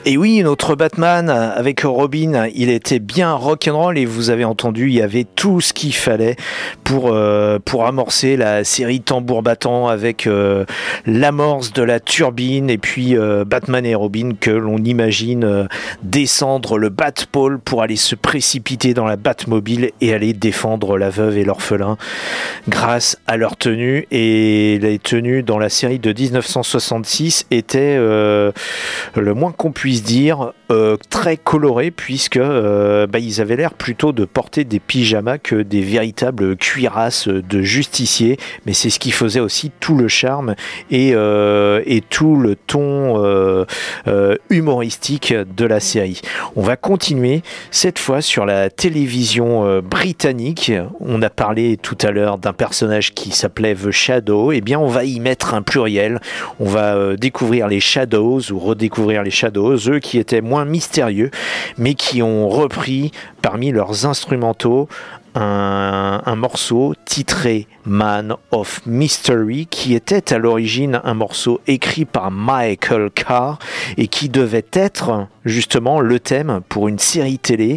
Et oui, notre Batman avec Robin, il était bien rock'n'roll et vous avez entendu, il y avait tout ce qu'il fallait pour amorcer la série Tambour Battant avec l'amorce de la turbine et puis Batman et Robin que l'on imagine descendre le Batpole pour aller se précipiter dans la Batmobile et aller défendre la veuve et l'orphelin grâce à leur tenue. Et les tenues dans la série de 1966 étaient le moins qu'on puisse dire très colorées puisque ils avaient l'air plutôt de porter des pyjamas que des véritables cuirasses de justiciers, mais c'est ce qui faisait aussi tout le charme et tout le ton humoristique de la série. On va continuer cette fois sur la télévision britannique. On a parlé tout à l'heure d'un personnage qui s'appelait The Shadow, et bien on va y mettre un pluriel. On va découvrir les Shadows ou redécouvrir les Shadows, eux qui étaient moins mystérieux, mais qui ont repris parmi leurs instrumentaux un morceau titré Man of Mystery, qui était à l'origine un morceau écrit par Michael Carr et qui devait être justement le thème pour une série télé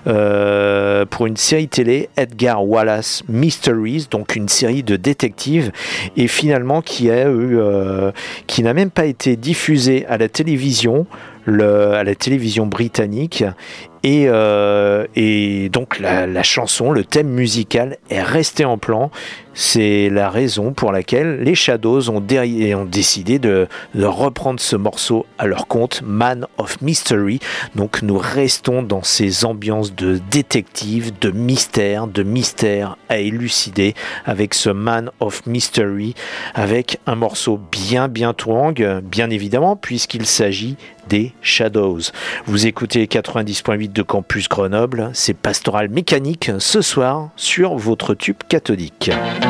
Edgar Wallace Mysteries, donc une série de détectives, et finalement qui n'a même pas été diffusée à la télévision britannique. Et donc la chanson, le thème musical est resté en plan. C'est la raison pour laquelle les Shadows ont décidé de reprendre ce morceau à leur compte, Man of Mystery. Donc nous restons dans ces ambiances de détective, de mystère à élucider avec ce Man of Mystery, avec un morceau bien twang, bien évidemment, puisqu'il s'agit des Shadows. Vous écoutez 90.8 de Campus Grenoble, c'est Pastoral Mécanique ce soir sur votre tube cathodique.